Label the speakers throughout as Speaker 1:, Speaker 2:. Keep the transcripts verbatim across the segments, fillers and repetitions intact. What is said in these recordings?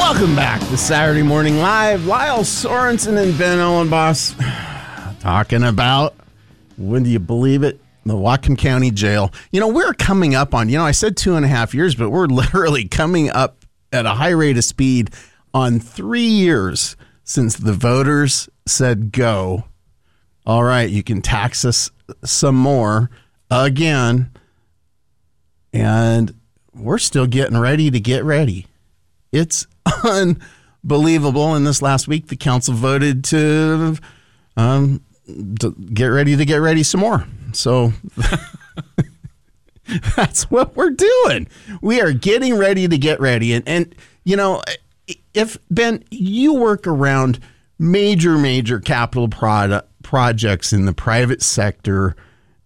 Speaker 1: Welcome back to Saturday Morning Live. Lyle Sorensen and Ben Ellenboss talking about, when do you believe it, the Whatcom County Jail. You know, we're coming up on, you know, I said two and a half years, but we're literally coming up at a high rate of speed on three years since the voters said go. All right, you can tax us some more again. And we're still getting ready to get ready. It's unbelievable. And this last week, the council voted to, um, to get ready to get ready some more. So that's what we're doing. We are getting ready to get ready. And, and you know, if, Ben, you work around major, major capital product, projects in the private sector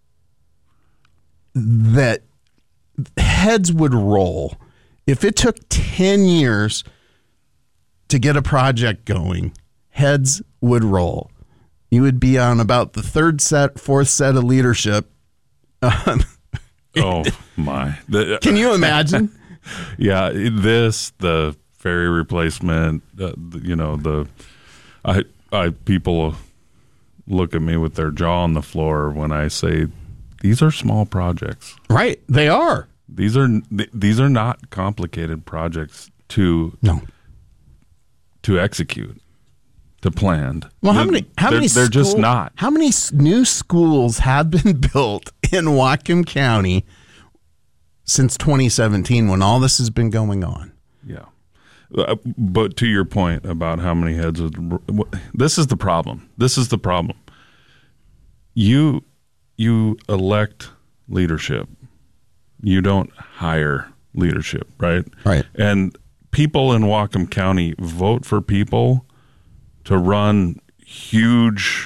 Speaker 1: that heads would roll. If it took ten years to get a project going, heads would roll. You would be on about the third set, fourth set of leadership. Um,
Speaker 2: oh, my. The,
Speaker 1: Can you imagine?
Speaker 2: Yeah, this, the ferry replacement, uh, you know, the I, I people look at me with their jaw on the floor when I say these are small projects.
Speaker 1: Right, they are.
Speaker 2: These are these are not complicated projects to
Speaker 1: no
Speaker 2: to execute, to plan.
Speaker 1: Well, how many? How
Speaker 2: they're,
Speaker 1: many?
Speaker 2: They're
Speaker 1: school,
Speaker 2: just not.
Speaker 1: How many new schools have been built in Whatcom County since twenty seventeen, when all this has been going on?
Speaker 2: Yeah, uh, but to your point about how many heads, would, this is the problem. This is the problem. You you elect leadership. You don't hire leadership, right?
Speaker 1: Right.
Speaker 2: And people in Whatcom County vote for people to run huge,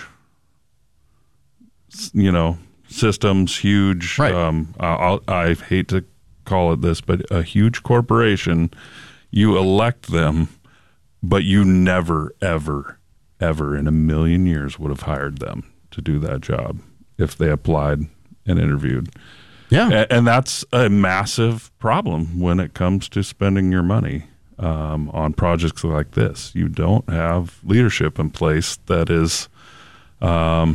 Speaker 2: you know, systems, huge,
Speaker 1: right.
Speaker 2: um, I'll, I hate to call it this, but a huge corporation. You elect them, but you never, ever, ever in a million years would have hired them to do that job if they applied and interviewed.
Speaker 1: Yeah.
Speaker 2: And that's a massive problem when it comes to spending your money um, on projects like this. You don't have leadership in place that is um,